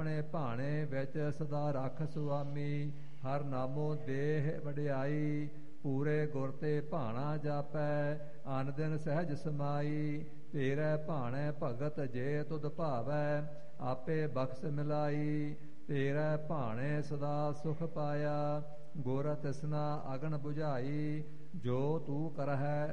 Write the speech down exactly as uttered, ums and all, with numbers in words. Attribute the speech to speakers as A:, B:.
A: ਆਪਣੇ ਭਾਣੇ ਵਿੱਚ ਸਦਾ ਰੱਖ ਸੁਆਮੀ। ਹਰ ਨਾਮੋ ਦੇਹ ਵਡਿਆਈ, ਪੂਰੇ ਗੁਰ ਤੇ ਭਾਣਾ ਜਾਪੈ, ਅਨ ਦਿਨ ਸਹਿਜ ਸਮਾਈ। ਤੇਰੇ ਭਾਣੇ ਭਗਤ ਜੇ ਤੁਧ ਭਾਵੈ, ਆਪੇ ਬਖਸ਼ ਮਿਲਾਈ। ਤੇਰੇ ਭਾਣੇ ਸਦਾ ਸੁਖ ਪਾਇਆ, ਗੁਰ ਤਿਸਨਾ ਅਗਨ ਬੁਝਾਈ। ਜੋ ਤੂੰ ਕਰਹਿ